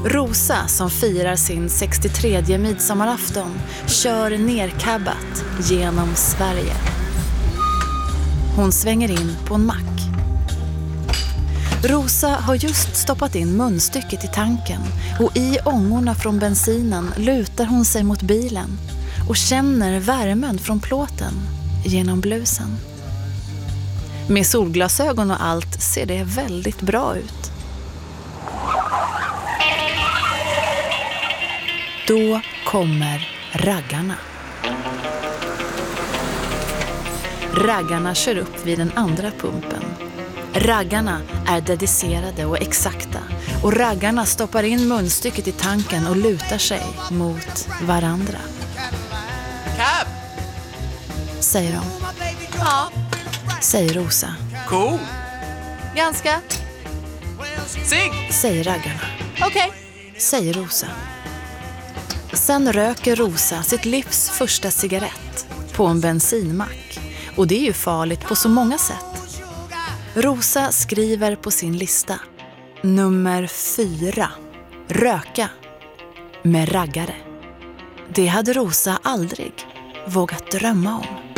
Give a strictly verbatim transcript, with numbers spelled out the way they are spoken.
Rosa, som firar sin sextiotredje midsommarafton, kör nerkabbat genom Sverige. Hon svänger in på en mack. Rosa har just stoppat in munstycket i tanken och i ångorna från bensinen lutar hon sig mot bilen och känner värmen från plåten genom blusen. Med solglasögon och allt ser det väldigt bra ut. Då kommer raggarna. Raggarna kör upp vid den andra pumpen. Raggarna är dedicerade och exakta och raggarna stoppar in munstycket i tanken och lutar sig mot varandra. Cab! Säger de. Ja. Säger Rosa. Cool. Ganska. Sig! Säger raggarna. Okej. Okay. Säger Rosa. Sen röker Rosa sitt livs första cigarett på en bensinmack. Och det är ju farligt på så många sätt. Rosa skriver på sin lista. Nummer fyra. Röka. Med raggare. Det hade Rosa aldrig vågat drömma om.